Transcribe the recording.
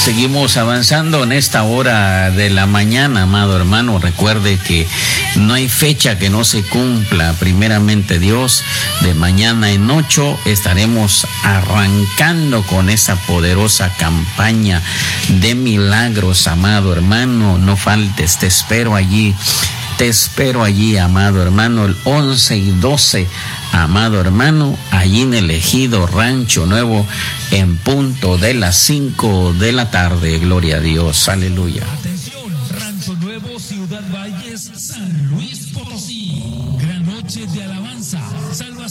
Seguimos avanzando en esta hora de la mañana, amado hermano. Recuerde que no hay fecha que no se cumpla. Primeramente Dios, de mañana en 8 estaremos arrancando con esa poderosa campaña de milagros, amado hermano. No faltes, te espero allí. Te espero allí, amado hermano, el 11 y 12, amado hermano, allí en el Ejido Rancho Nuevo, en punto de las 5 de la tarde. Gloria a Dios, aleluya.